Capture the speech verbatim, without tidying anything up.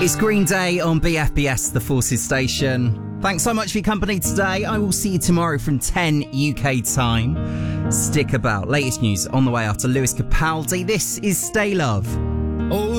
It's Green Day on B F B S, the Forces station. Thanks so much for your company today. I will see you tomorrow from ten U K time. Stick about. Latest news on the way after Lewis Capaldi. This is Stay Love. Oh.